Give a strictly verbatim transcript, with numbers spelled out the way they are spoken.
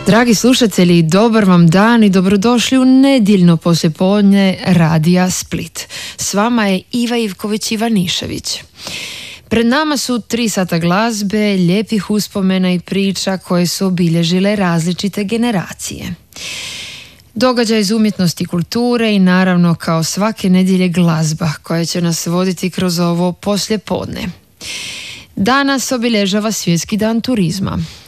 Dragi slušatelji, dobar vam dan i dobrodošli u nedjeljno poslijepodne Radija Split. S vama je Iva Ivković-Ivanišević. Pred nama su tri sata glazbe, lijepih uspomena i priča koje su obilježile različite generacije. Događaj iz umjetnosti i kulture i naravno kao svake nedjelje glazba koja će nas voditi kroz ovo poslijepodne. Danas obilježava Svjetski dan turizma.